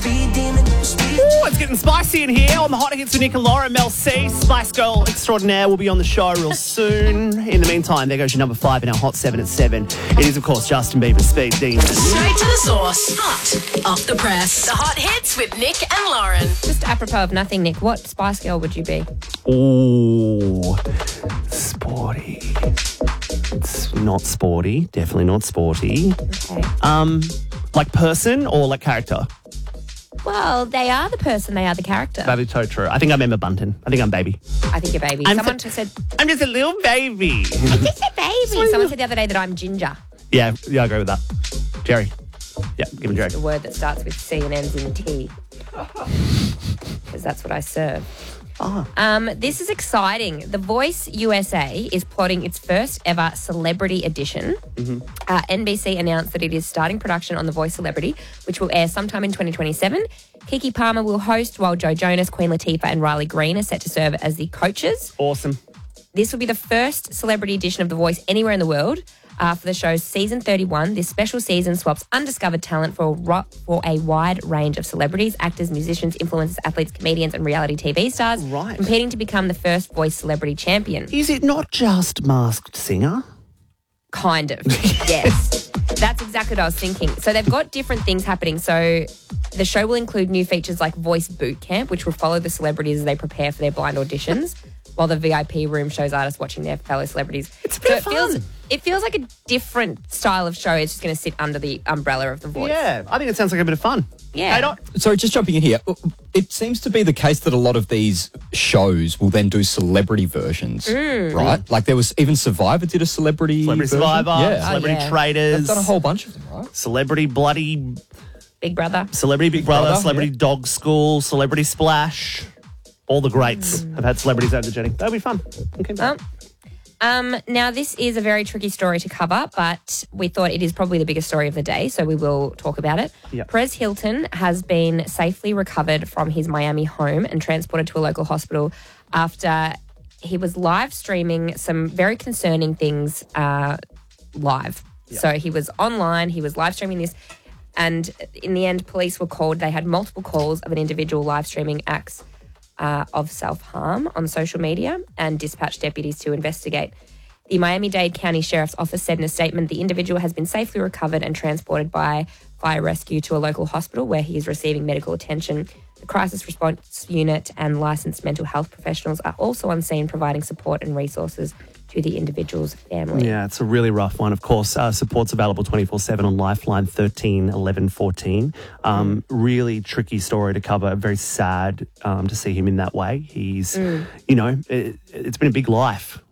Ooh, it's getting spicy in here on the Hot Hits with Nick and Lauren. Mel C, Spice Girl Extraordinaire, will be on the show real soon. In the meantime, there goes your number 5 in our Hot 7 at 7. It is, of course, Justin Bieber's Speed Demon. Straight to the source. Hot off the press. The Hot Hits with Nick and Lauren. Just apropos of nothing, Nick, what Spice Girl would you be? Ooh, sporty. It's not sporty. Definitely not sporty. Okay. Like person or like character? Well, they are the person, they are the character. That is so true. I think I'm Emma Bunton. I think I'm baby. I think you're baby. Someone just said, I'm just a little baby. I'm just a baby. Someone said the other day that I'm ginger. Yeah, I agree with that. Jerry. Yeah, give me Jerry. The word that starts with C and ends in T. Because that's what I serve. This is exciting. The Voice USA is plotting its first ever celebrity edition. NBC announced that it is starting production on The Voice Celebrity, which will air sometime in 2027. Keke Palmer will host, while Joe Jonas, Queen Latifah and Riley Green are set to serve as the coaches. Awesome. This will be the first celebrity edition of The Voice anywhere in the world. For the show's season 31, this special season swaps undiscovered talent for a wide range of celebrities, actors, musicians, influencers, athletes, comedians and reality TV stars, competing to become the first Voice Celebrity champion. Is it not just Masked Singer? Kind of, yes. That's exactly what I was thinking. So they've got different things happening. So the show will include new features like Voice Boot Camp, which will follow the celebrities as they prepare for their blind auditions, while the VIP room shows artists watching their fellow celebrities. It's a bit fun. It feels like a different style of show. It's just going to sit under the umbrella of The Voice. Yeah, I think it sounds like a bit of fun. Yeah. Sorry, just jumping in here. It seems to be the case that a lot of these shows will then do celebrity versions, right? Like there was even Survivor did a celebrity version. Survivor, Yeah. Celebrity Traders. They've done a whole bunch of them, right? Celebrity Bloody... Big Brother. Celebrity Big Brother, Brother, Celebrity yeah. Dog School, Celebrity Splash. All the greats have had celebrities over the journey. That'll be fun. Okay. Now, this is a very tricky story to cover, but we thought it is probably the biggest story of the day, so we will talk about it. Yep. Perez Hilton has been safely recovered from his Miami home and transported to a local hospital after he was live streaming some very concerning things live. Yep. So he was online, he was live streaming this, and in the end, police were called. They had multiple calls of an individual live streaming acts of self-harm on social media and dispatched deputies to investigate. The Miami-Dade County Sheriff's Office said in a statement the individual has been safely recovered and transported by fire rescue to a local hospital where he is receiving medical attention. The crisis response unit and licensed mental health professionals are also on scene providing support and resources to the individual's family. Yeah, it's a really rough one. Of course, support's available 24/7 on Lifeline 13 11 14. Really tricky story to cover. Very sad to see him in that way. He's, it's been a big life